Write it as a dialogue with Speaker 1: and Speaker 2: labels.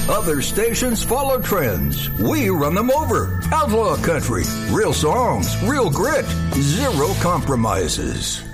Speaker 1: Other stations follow trends. We run them over. Outlaw Country. Real songs, real grit, zero compromises.